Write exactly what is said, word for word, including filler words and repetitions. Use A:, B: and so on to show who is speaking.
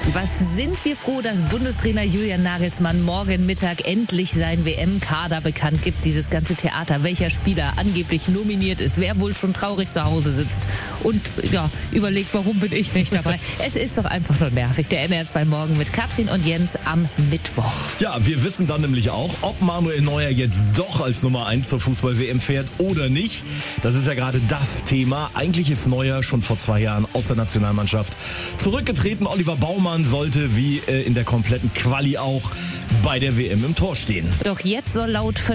A: Was sind wir froh, dass Bundestrainer Julian Nagelsmann morgen Mittag endlich sein W M-Kader bekannt gibt. Dieses ganze Theater, welcher Spieler angeblich nominiert ist, wer wohl schon traurig zu Hause sitzt und ja, überlegt, warum bin ich nicht dabei. Es ist doch einfach nur nervig. Der N R zwei Morgen mit Katrin und Jens am Mittwoch.
B: Ja, wir wissen dann nämlich auch, ob Manuel Neuer jetzt doch als Nummer eins zur Fußball-W M fährt oder nicht. Das ist ja gerade das Thema. Eigentlich ist Neuer schon vor zwei Jahren aus der Nationalmannschaft zurückgetreten. Oliver Baumann sollte wie äh, in der kompletten Quali auch bei der W M im Tor stehen.
A: Doch jetzt soll laut